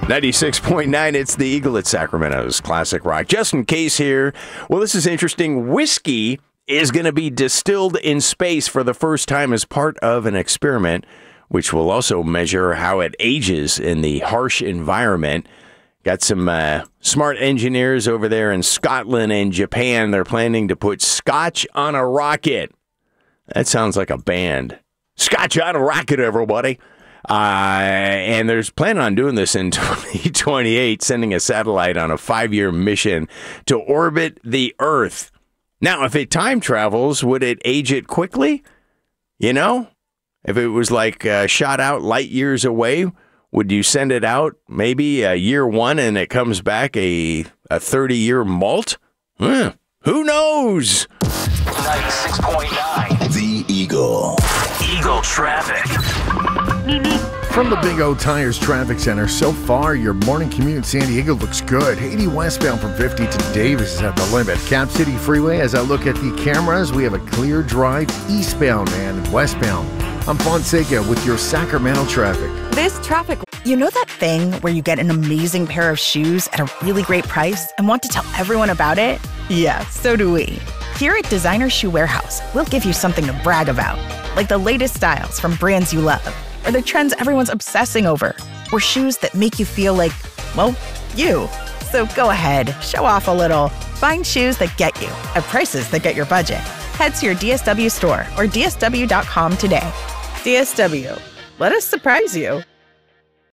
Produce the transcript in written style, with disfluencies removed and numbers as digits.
96.9, it's the Eagle at Sacramento's Classic Rock. Just in case here, well, this is interesting. Whiskey is going to be distilled in space for the first time as part of an experiment, which will also measure how it ages in the harsh environment. Got some smart engineers over there in Scotland and Japan. They're planning to put scotch on a rocket. That sounds like a band. Scotch on a rocket, everybody. And there's planning on doing this in 2028, sending a satellite on a 5-year mission to orbit the Earth. Now, if it time travels, would it age it quickly? You know, if it was like shot out light years away, would you send it out maybe year 1 and it comes back a 30-year malt? Who knows? 96.9. The Eagle. Eagle traffic. From the Big O Tires Traffic Center, so far your morning commute in San Diego looks good. 80 westbound from 50 to Davis is at the limit. Cap City Freeway, as I look at the cameras, we have a clear drive eastbound and westbound. I'm Fonseca with your Sacramento traffic. This traffic. You know that thing where you get an amazing pair of shoes at a really great price and want to tell everyone about it? Yeah, so do we. Here at Designer Shoe Warehouse, we'll give you something to brag about, like the latest styles from brands you love, or the trends everyone's obsessing over, or shoes that make you feel like, well, you. So go ahead, show off a little. Find shoes that get you at prices that get your budget. Head to your DSW store or dsw.com today. DSW, let us surprise you.